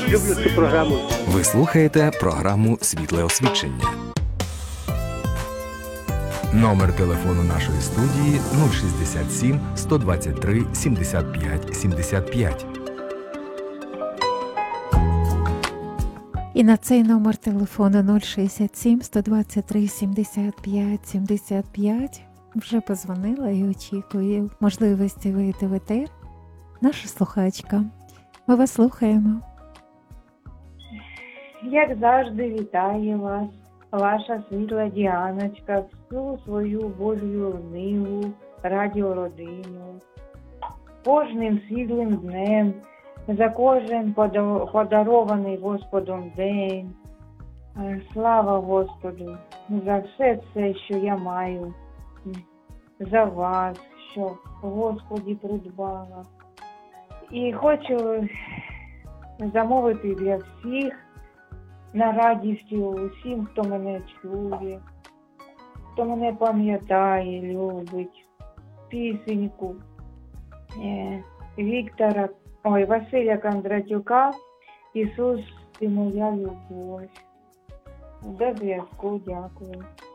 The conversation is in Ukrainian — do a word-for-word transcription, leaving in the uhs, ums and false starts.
Люблю цю програму. Ви слухаєте програму «Світле освічення». Номер телефону нашої студії нуль шістдесят сім сто двадцять три сімдесят п'ять сімдесят п'ять. І на цей номер телефону нуль шістдесят сім сто двадцять три сімдесят п'ять сімдесят п'ять вже позвонила і очікує можливості вийти в етер наша слухачка. Ми вас слухаємо. Як завжди, вітає вас ваша світла Діаночка, всю свою Божою ниву, радіородину. Кожним світлим днем, за кожен подарований Господом день. Слава Господу за все це, що я маю, за вас, що Господі придбала. І хочу замовити для всіх на радість усім, хто мене чує, хто мене пам'ятає, любить, пісеньку е, Віктора, ой, Василя Кондратюка «Ісус, ти моя любов». До зв'язку, дякую.